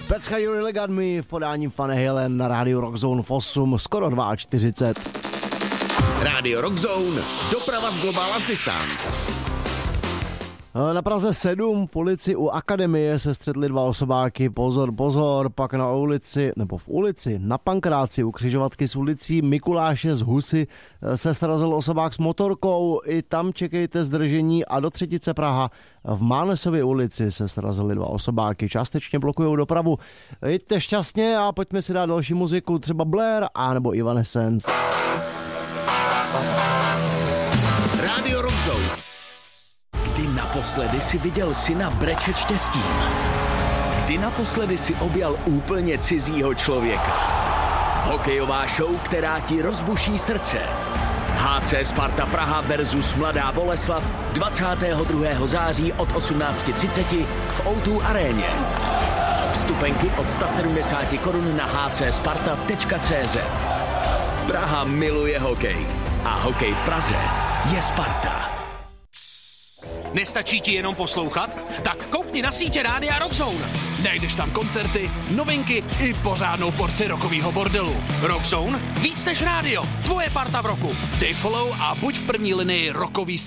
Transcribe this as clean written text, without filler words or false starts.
That's How You Really Got Me v podání Van Halen na rádiu Rockzone v 8, skoro 2:40. Rádio Rockzone, doprava z Global Assistance. Na Praze 7 v ulici u Akademie se střetli dva osobáky, pozor, pak v ulici na Pankráci u křižovatky s ulicí Mikuláše z Husy se srazil osobák s motorkou, i tam čekejte zdržení a do Třetice Praha v Mánesově ulici se srazili dva osobáky, částečně blokují dopravu. Jděte šťastně a pojďme si dát další muziku, třeba Blair a nebo Evanescence. Rádio Rockzone. Kdy naposledy si viděl syna brečet štěstím? Kdy naposledy si objal úplně cizího člověka? Hokejová show, která ti rozbuší srdce. HC Sparta Praha versus Mladá Boleslav 22. září od 18:30 v O2 aréně. Vstupenky od 170 korun na hcsparta.cz. Praha miluje hokej a hokej v Praze je Sparta. Nestačí ti jenom poslouchat? Tak koukni na sítě Rádia Rockzone. Najdeš tam koncerty, novinky i pořádnou porci rockovýho bordelu. Rockzone? Víc než rádio. Tvoje parta v roku. Dej follow a buď v první linii rockový